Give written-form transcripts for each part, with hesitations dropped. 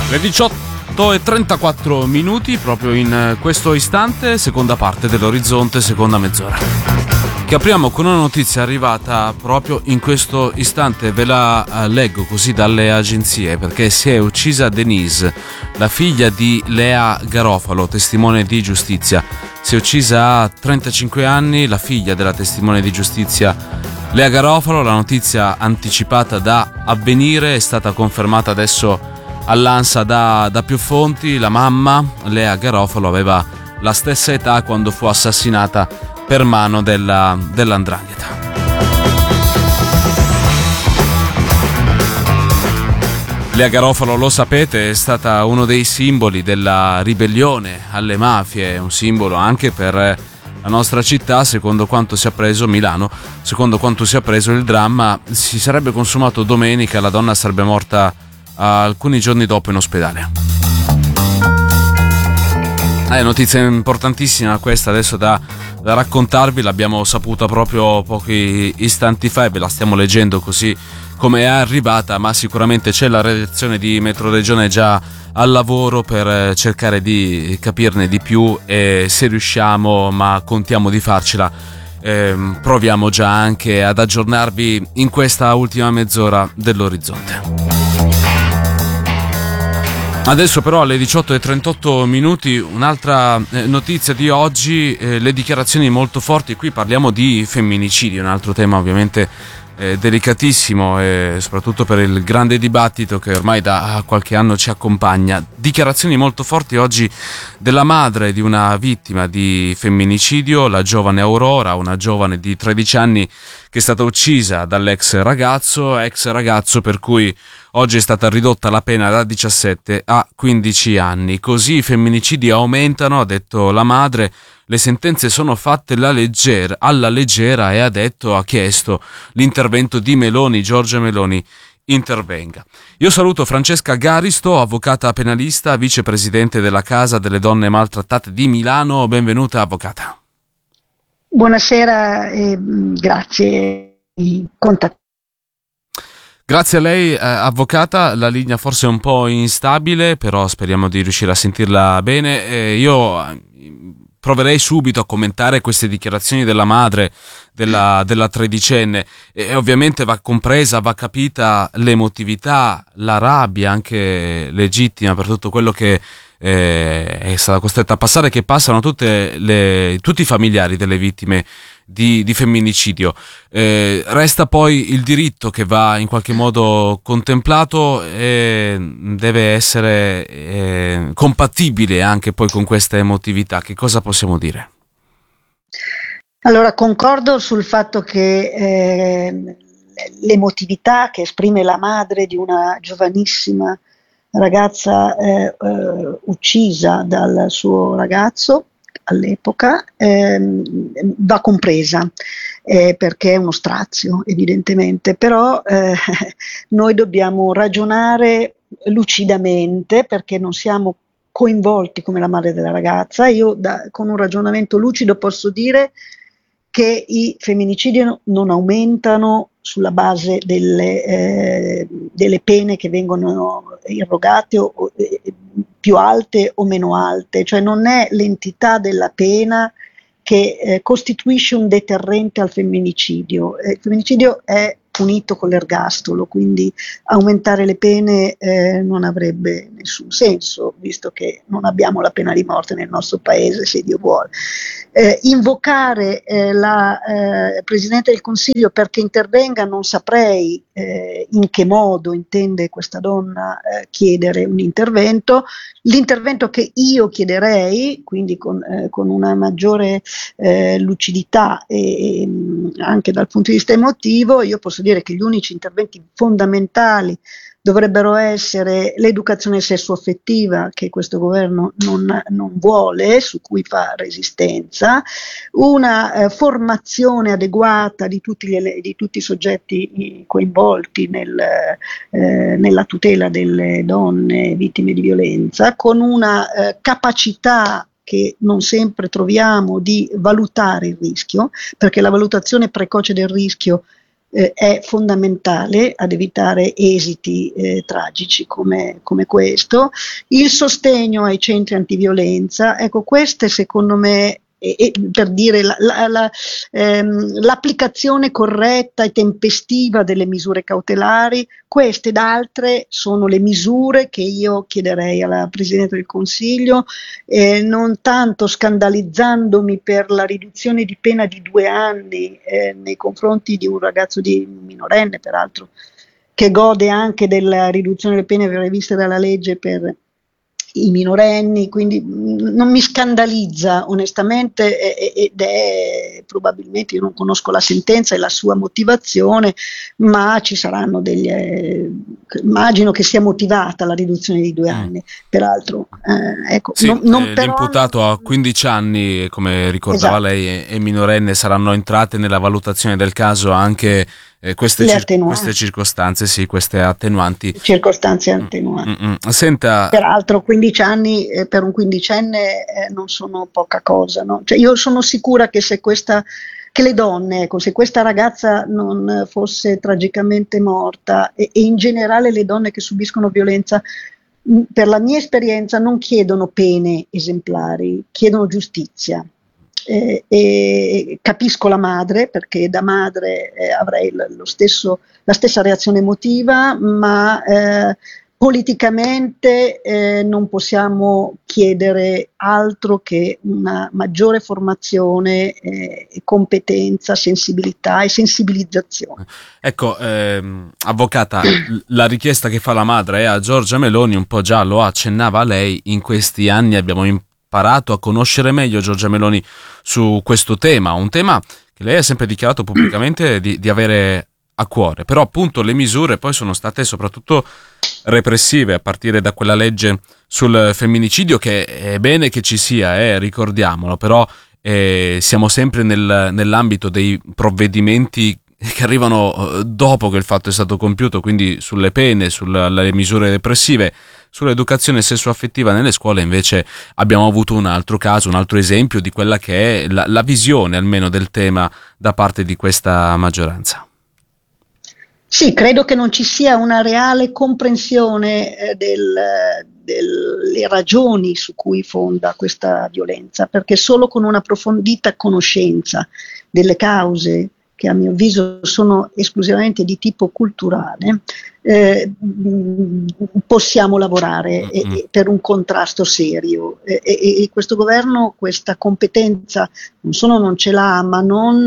Le 18:34 minuti, proprio in questo istante, seconda parte dell'Orizzonte, seconda mezz'ora. Che apriamo con una notizia arrivata proprio in questo istante, ve la leggo così dalle agenzie, perché si è uccisa Denise, la figlia di Lea Garofalo, testimone di giustizia. Si è uccisa a 35 anni, la figlia della testimone di giustizia Lea Garofalo. La notizia anticipata da Avvenire è stata confermata adesso all'ANSA da più fonti. La mamma, Lea Garofalo, aveva la stessa età quando fu assassinata per mano dell''ndrangheta. Lea Garofalo, lo sapete, è stata uno dei simboli della ribellione alle mafie, un simbolo anche per la nostra città. Secondo quanto si è appreso, Milano, secondo quanto si è appreso, il dramma si sarebbe consumato domenica, la donna sarebbe morta alcuni giorni dopo in ospedale. Notizia importantissima questa adesso da raccontarvi, l'abbiamo saputa proprio pochi istanti fa e ve la stiamo leggendo così come è arrivata, ma sicuramente c'è la redazione di Metroregione già al lavoro per cercare di capirne di più, e se riusciamo, ma contiamo di farcela, proviamo già anche ad aggiornarvi in questa ultima mezz'ora dell'Orizzonte. Adesso però alle 18:38 minuti un'altra notizia di oggi, le dichiarazioni molto forti. Qui parliamo di femminicidi, un altro tema ovviamente delicatissimo, soprattutto per il grande dibattito che ormai da qualche anno ci accompagna. Dichiarazioni molto forti oggi della madre di una vittima di femminicidio, la giovane Aurora, una giovane di 13 anni che è stata uccisa dall'ex ragazzo per cui oggi è stata ridotta la pena da 17 a 15 anni. Così i femminicidi aumentano, ha detto la madre. Le sentenze sono fatte alla leggera e ha chiesto l'intervento di Meloni, Giorgia Meloni intervenga. Io saluto Francesca Garisto, avvocata penalista, vicepresidente della Casa delle Donne Maltrattate di Milano. Benvenuta, avvocata. Buonasera e grazie di contattare. Grazie a lei, avvocata. La linea forse è un po' instabile, però speriamo di riuscire a sentirla bene. Io proverei subito a commentare queste dichiarazioni della madre della tredicenne, e ovviamente va capita l'emotività, la rabbia anche legittima per tutto quello che è stata costretta a passare, che passano tutti i familiari delle vittime di femminicidio. Resta poi il diritto che va in qualche modo contemplato e deve essere compatibile anche poi con questa emotività. Che cosa possiamo dire? Allora, concordo sul fatto che l'emotività che esprime la madre di una giovanissima ragazza uccisa dal suo ragazzo all'epoca va compresa, perché è uno strazio evidentemente, però noi dobbiamo ragionare lucidamente, perché non siamo coinvolti come la madre della ragazza. Io con un ragionamento lucido posso dire che i femminicidi non aumentano sulla base delle pene che vengono irrogate, più alte o meno alte, cioè non è l'entità della pena che costituisce un deterrente al femminicidio. Il femminicidio è punito con l'ergastolo, quindi aumentare le pene non avrebbe nessun senso, visto che non abbiamo la pena di morte nel nostro paese, se Dio vuole. Invocare la Presidente del Consiglio perché intervenga, non saprei in che modo intende questa donna chiedere un intervento. L'intervento che io chiederei, quindi con una maggiore lucidità e anche dal punto di vista emotivo, io posso dire che gli unici interventi fondamentali dovrebbero essere l'educazione sessuoaffettiva, che questo governo non vuole, su cui fa resistenza, una formazione adeguata di tutti i soggetti coinvolti nella tutela delle donne vittime di violenza, con una capacità che non sempre troviamo di valutare il rischio, perché la valutazione precoce del rischio è fondamentale ad evitare esiti tragici come questo. Il sostegno ai centri antiviolenza, ecco, queste secondo me, per dire l'applicazione corretta e tempestiva delle misure cautelari, queste ed altre sono le misure che io chiederei alla Presidente del Consiglio, non tanto scandalizzandomi per la riduzione di pena di 2 anni nei confronti di un ragazzo di minorenne, peraltro, che gode anche della riduzione delle pene previste dalla legge per i minorenni, quindi non mi scandalizza onestamente, ed è probabilmente, io non conosco la sentenza e la sua motivazione, ma ci saranno immagino che sia motivata la riduzione di 2 anni, peraltro ecco, Sì, però l'imputato ha 15 anni, come ricordava esatto, lei, è minorenne, saranno entrate nella valutazione del caso anche queste circostanze, sì, queste attenuanti. circostanze attenuanti. Senta, Peraltro 15 anni per un quindicenne non sono poca cosa, no? Cioè, io sono sicura che che le donne, ecco, se questa ragazza non fosse tragicamente morta, e in generale le donne che subiscono violenza, per la mia esperienza non chiedono pene esemplari, chiedono giustizia. E capisco la madre, perché da madre avrei la stessa reazione emotiva, ma politicamente non possiamo chiedere altro che una maggiore formazione, competenza, sensibilità e sensibilizzazione. ecco, avvocata, la richiesta che fa la madre a Giorgia Meloni, un po' già lo accennava lei, in questi anni abbiamo imparato a conoscere meglio Giorgia Meloni su questo tema, un tema che lei ha sempre dichiarato pubblicamente di avere a cuore, però appunto le misure poi sono state soprattutto repressive, a partire da quella legge sul femminicidio, che è bene che ci sia, ricordiamolo, però siamo sempre nell'ambito dei provvedimenti che arrivano dopo che il fatto è stato compiuto, quindi sulle pene, sulle misure repressive. Sull'educazione sessuaffettiva nelle scuole invece abbiamo avuto un altro caso, un altro esempio di quella che è la visione almeno del tema da parte di questa maggioranza. Sì, credo che non ci sia una reale comprensione delle ragioni su cui fonda questa violenza, perché solo con una approfondita conoscenza delle cause, che a mio avviso sono esclusivamente di tipo culturale, possiamo lavorare per un contrasto serio. E questo governo questa competenza non solo non ce l'ha, ma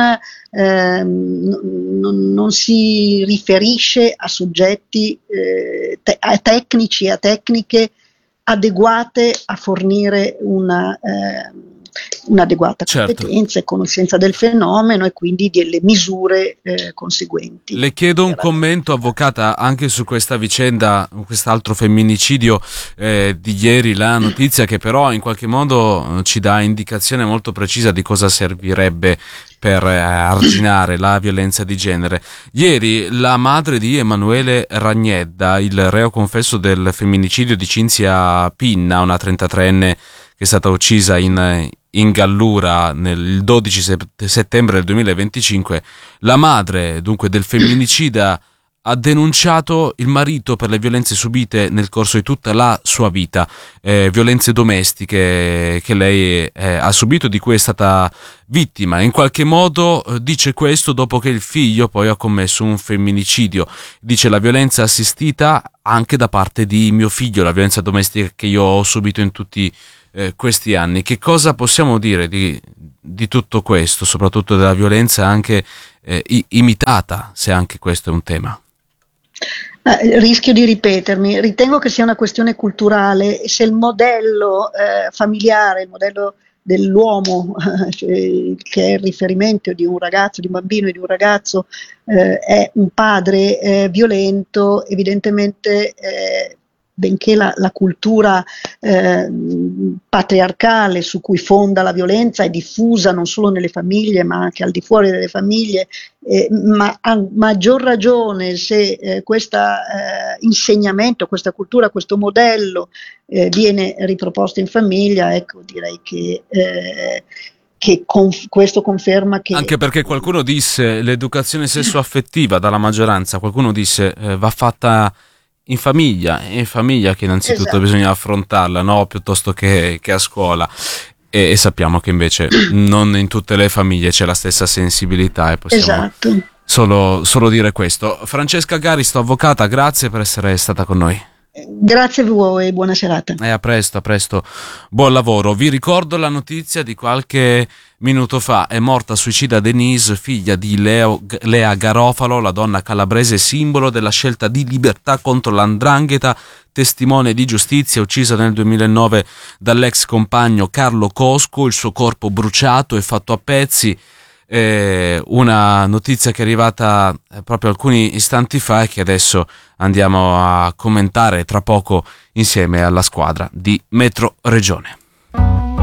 non si riferisce a soggetti, a tecnici e a tecniche adeguate a fornire un'adeguata Certo. competenza e conoscenza del fenomeno, e quindi delle misure conseguenti. Le chiedo un commento, avvocata, anche su questa vicenda, quest'altro femminicidio di ieri, la notizia che però in qualche modo ci dà indicazione molto precisa di cosa servirebbe per arginare la violenza di genere. Ieri la madre di Emanuele Ragnedda, il reo confesso del femminicidio di Cinzia Pinna, una 33enne che è stata uccisa in Gallura il 12 settembre del 2025, la madre dunque del femminicida ha denunciato il marito per le violenze subite nel corso di tutta la sua vita, violenze domestiche che lei ha subito, di cui è stata vittima. In qualche modo dice questo dopo che il figlio poi ha commesso un femminicidio. Dice: la violenza assistita anche da parte di mio figlio, la violenza domestica che io ho subito in tutti questi anni. Che cosa possiamo dire di tutto questo, soprattutto della violenza anche imitata, se anche questo è un tema? Rischio di ripetermi, ritengo che sia una questione culturale, e se il modello familiare, il modello dell'uomo, cioè, che è il riferimento di un ragazzo, di un bambino e di un ragazzo, è un padre violento, evidentemente, benché la cultura patriarcale su cui fonda la violenza è diffusa non solo nelle famiglie ma anche al di fuori delle famiglie, ma a maggior ragione se questo insegnamento, questa cultura, questo modello viene riproposto in famiglia, ecco, direi che questo conferma che... Anche perché qualcuno disse l'educazione sessuoaffettiva dalla maggioranza, qualcuno disse va fatta in famiglia, è in famiglia che innanzitutto Esatto. bisogna affrontarla, no? Piuttosto che a scuola. E sappiamo che invece non in tutte le famiglie c'è la stessa sensibilità e possiamo Esatto. solo dire questo. Francesca Garisto, avvocata, grazie per essere stata con noi. Grazie a voi, buona serata. E a presto, buon lavoro. Vi ricordo la notizia di qualche minuto fa: è morta suicida Denise, figlia di Lea Garofalo, la donna calabrese simbolo della scelta di libertà contro l''ndrangheta, testimone di giustizia, uccisa nel 2009 dall'ex compagno Carlo Cosco, il suo corpo bruciato e fatto a pezzi. Una notizia che è arrivata proprio alcuni istanti fa e che adesso andiamo a commentare tra poco insieme alla squadra di Metro Regione.